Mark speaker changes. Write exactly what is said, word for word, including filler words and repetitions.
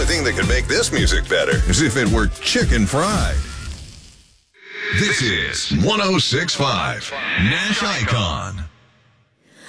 Speaker 1: only thing that could make this music better is if it were chicken fried. This is one oh six point five Nash Icon.